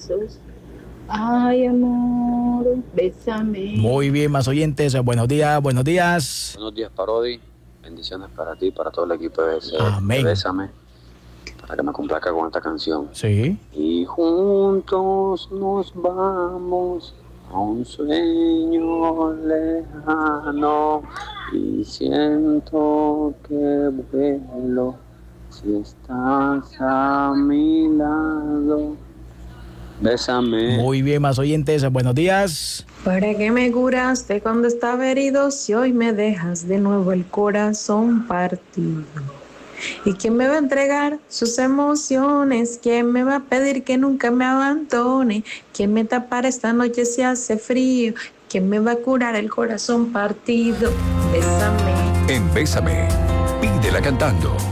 besos. Ay, amor, bésame. Muy bien, más oyentes. Buenos días, buenos días. Buenos días, Parodi. Bendiciones para ti, para todo el equipo de Amén. Bésame, para que me complazca con esta canción. Sí. Y juntos nos vamos a un sueño lejano y siento que vuelo si estás a mi lado. Bésame. Muy bien, más oyentes. Buenos días. ¿Para qué me curaste cuando estaba herido si hoy me dejas de nuevo el corazón partido? ¿Y quién me va a entregar sus emociones? ¿Quién me va a pedir que nunca me abandone? ¿Quién me tapará esta noche si hace frío? ¿Quién me va a curar el corazón partido? Bésame. En Bésame, pídela cantando.